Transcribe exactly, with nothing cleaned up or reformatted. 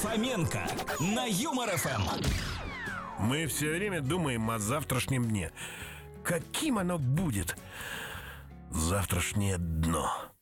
Фоменко на Юмор эф эм. Мы все время думаем о завтрашнем дне. Каким оно будет? Завтрашнее дно.